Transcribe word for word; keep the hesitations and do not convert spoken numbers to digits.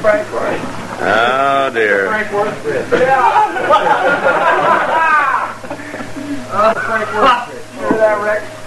Frank Worth. Oh, dear. Frank Worth bit. Yeah. Oh, Frank Worth bit. Remember that, Rick?